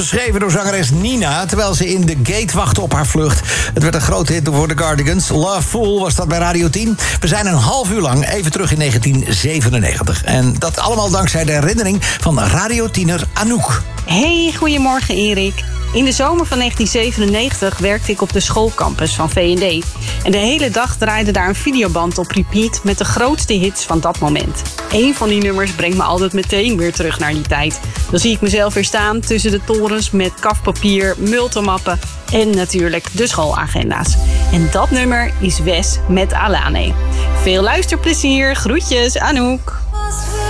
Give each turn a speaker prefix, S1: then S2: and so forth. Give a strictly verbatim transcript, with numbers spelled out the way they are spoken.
S1: Geschreven door zangeres Nina, terwijl ze in de gate wachtte op haar vlucht. Het werd een grote hit voor de Cardigans. Love Fool was dat bij Radio tien. We zijn een half uur lang even terug in negentien zevenennegentig. En dat allemaal dankzij de herinnering van radiotiener Anouk.
S2: Hey, goedemorgen Erik. In de zomer van negentien zevenennegentig werkte ik op de schoolcampus van V en D. En de hele dag draaide daar een videoband op repeat met de grootste hits van dat moment. Eén van die nummers brengt me altijd meteen weer terug naar die tijd. Dan zie ik mezelf weer staan tussen de torens met kafpapier, multimappen en natuurlijk de schoolagenda's. En dat nummer is Wes met Alane. Veel luisterplezier, groetjes Anouk.